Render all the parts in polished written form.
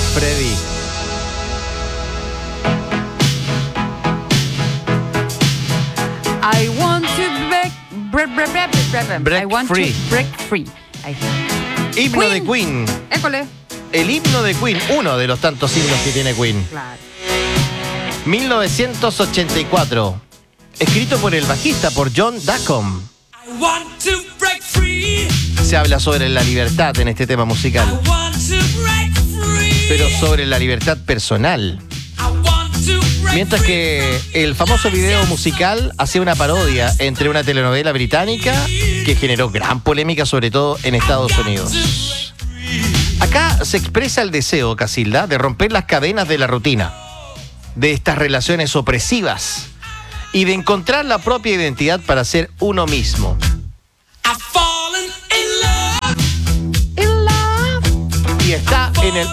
Freddy. I want to break free. Ahí está. Himno de Queen. École. El himno de Queen, uno de los tantos himnos que tiene Queen. Claro. 1984. Escrito por el bajista, por John Deacon. Se habla sobre la libertad en este tema musical. Pero sobre la libertad personal. Mientras que el famoso video musical hacía una parodia entre una telenovela británica que generó gran polémica, sobre todo en Estados Unidos. Acá se expresa el deseo, Casilda, de romper las cadenas de la rutina, de estas relaciones opresivas y de encontrar la propia identidad para ser uno mismo. Y está en el...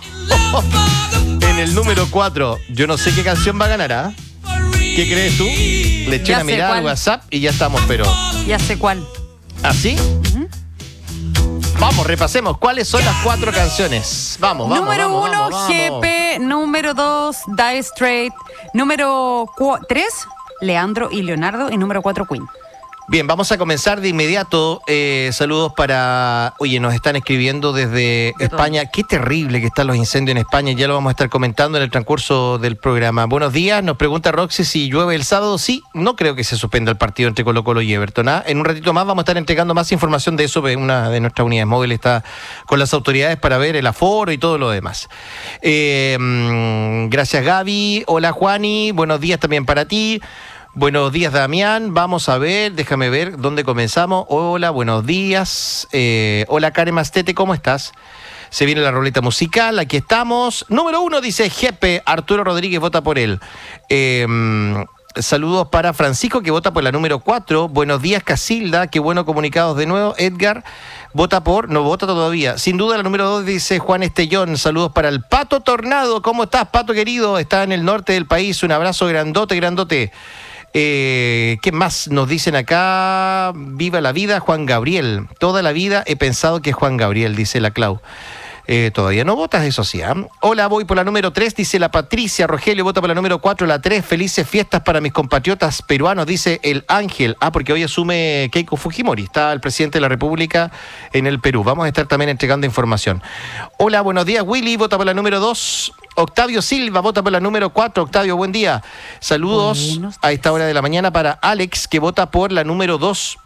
en el número 4. Yo no sé qué canción va a ganar, ¿ah? ¿Qué crees tú? Le eché una mirada al WhatsApp y ya estamos, pero... Ya sé cuál. ¿Así? Uh-huh. Vamos, repasemos. ¿Cuáles son las 4 canciones? Vamos. Número 1, GP. Número 2, Dire Straits. Número 3, Leandro y Leonardo. Y número 4, Queen. Bien, vamos a comenzar de inmediato. Saludos para... Oye, nos están escribiendo desde España. Qué terrible que están los incendios en España. Ya lo vamos a estar comentando en el transcurso del programa. Buenos días. Nos pregunta Roxy si llueve el sábado. Sí, no creo que se suspenda el partido entre Colo-Colo y Everton. En un ratito más vamos a estar entregando más información de eso. Una de nuestras unidades móviles está con las autoridades para ver el aforo y todo lo demás. Gracias, Gaby. Hola, Juani. Buenos días también para ti. Buenos días, Damián. Vamos a ver, déjame ver dónde comenzamos. Hola, buenos días. Hola, Karen Mastete, ¿cómo estás? Se viene la roleta musical, aquí estamos. Número 1 dice Jepe, Arturo Rodríguez vota por él. Saludos para Francisco, que vota por la número 4. Buenos días, Casilda, qué bueno comunicados de nuevo. Edgar vota por, no vota todavía. Sin duda la número 2 dice Juan Estellón. Saludos para el Pato Tornado. ¿Cómo estás, Pato querido? Está en el norte del país. Un abrazo grandote. ¿Qué más nos dicen acá? Viva la vida, Juan Gabriel. Toda la vida he pensado que es Juan Gabriel, dice la Clau. Todavía no votas, eso sí. Hola, voy por la número 3, dice la Patricia. Rogelio vota por la número 4, la 3. Felices fiestas para mis compatriotas peruanos, dice el Ángel. Porque hoy asume Keiko Fujimori. Está el presidente de la República en el Perú. Vamos a estar también entregando información. Hola, buenos días. Willy vota por la número 2. Octavio Silva vota por la número 4. Octavio, buen día. Saludos a esta hora de la mañana para Alex, que vota por la número 2.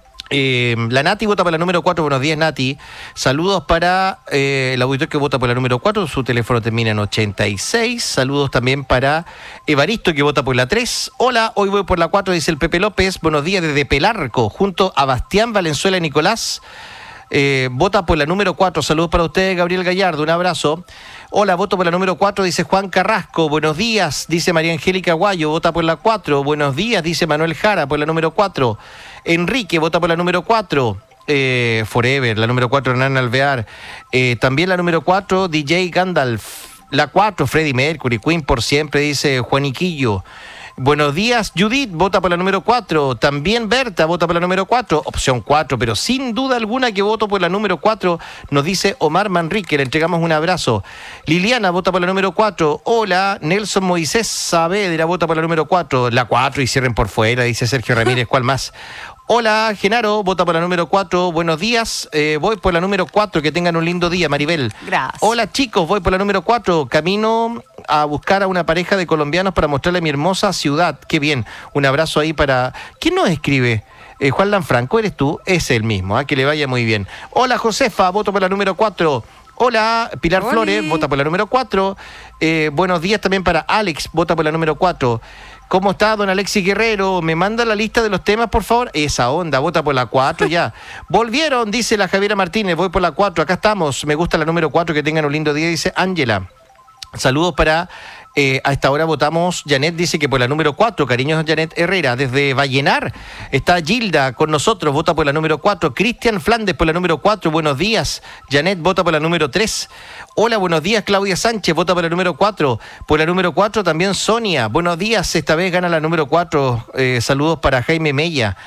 La Nati vota por la número 4. Buenos días, Nati. Saludos para el auditor que vota por la número 4. Su teléfono termina en 86. Saludos también para Evaristo, que vota por la 3. Hola, hoy voy por la 4, dice el Pepe López. Buenos días desde Pelarco, junto a Bastián Valenzuela y Nicolás. Vota por la número 4. Saludos para usted, Gabriel Gallardo. Un abrazo. Hola, voto por la número 4, dice Juan Carrasco. Buenos días, dice María Angélica Guayo. Vota por la 4. Buenos días, dice Manuel Jara, por la número 4. Enrique vota por la número 4. Forever, la número 4, Hernán Alvear. También la número 4, DJ Gandalf. La 4, Freddie Mercury. Queen por siempre, dice Juaniquillo. Buenos días, Judith, vota por la número 4. También Berta vota por la número 4, opción 4, pero sin duda alguna que voto por la número 4, nos dice Omar Manrique, le entregamos un abrazo. Liliana vota por la número 4. Hola, Nelson Moisés Saavedra vota por la número 4. La 4 y cierren por fuera, dice Sergio Ramírez, ¿cuál más? Hola, Genaro, vota por la número 4. Buenos días, voy por la número 4. Que tengan un lindo día, Maribel. Gracias. Hola, chicos, voy por la número 4. Camino a buscar a una pareja de colombianos para mostrarle mi hermosa ciudad. Qué bien. Un abrazo ahí para... ¿Quién nos escribe? Juan Lanfranco, ¿eres tú? Es el mismo, que le vaya muy bien. Hola, Josefa, voto por la número 4. Hola, Pilar Flores, vota por la número 4. Buenos días también para Alex, vota por la número 4. ¿Cómo está, don Alexis Guerrero? ¿Me manda la lista de los temas, por favor? Esa onda, vota por la 4 ya. Volvieron, dice la Javiera Martínez, voy por la 4, acá estamos. Me gusta la número 4, que tengan un lindo día, dice Ángela. Saludos para... a esta hora votamos, Janet dice que por la número 4, cariños Janet Herrera, desde Vallenar, está Gilda con nosotros, vota por la número 4, Cristian Flandes por la número 4, buenos días, Janet vota por la número 3, hola, buenos días, Claudia Sánchez, vota por la número 4, por la número 4 también Sonia, buenos días, esta vez gana la número 4, saludos para Jaime Mella.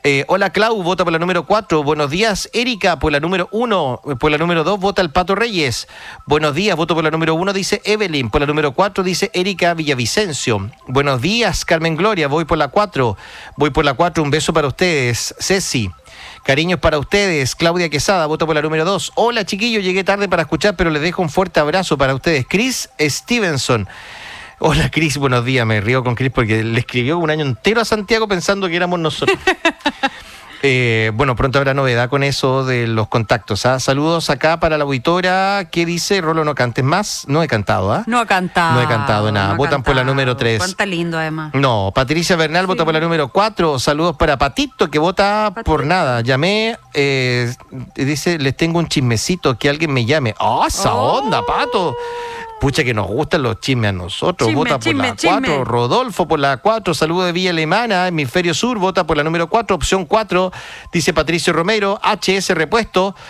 Hola Clau, vota por la número 4. Buenos días, Erika, por la número 1. Por la número 2 vota el Pato Reyes. Buenos días, voto por la número 1, dice Evelyn. Por la número 4 dice Erika Villavicencio. Buenos días, Carmen Gloria, voy por la 4. Voy por la 4, un beso para ustedes. Ceci. Cariños para ustedes, Claudia Quesada, voto por la número 2. Hola chiquillos, llegué tarde para escuchar, pero les dejo un fuerte abrazo para ustedes. Chris Stevenson. Hola Cris, buenos días, me río con Cris porque le escribió un año entero a Santiago pensando que éramos nosotros. Bueno, pronto habrá novedad con eso de los contactos. ¿Ah? Saludos acá para la auditora. ¿Qué dice? Rolo, no cantes más. No he cantado, ¿ah? No ha cantado. No he cantado nada. Votan por la número 3. Cuánta lindo, además. No, Patricia Bernal vota por la número 4. Saludos para Patito, que vota por nada. Llamé, dice, les tengo un chismecito, que alguien me llame. ¡Oh, esa onda, Pato! Pucha, que nos gustan los chismes a nosotros. Vota por la 4. Rodolfo por la 4. Saludo de Villa Alemana, Hemisferio Sur. Vota por la número 4. Opción 4. Dice Patricio Romero. HS Repuesto.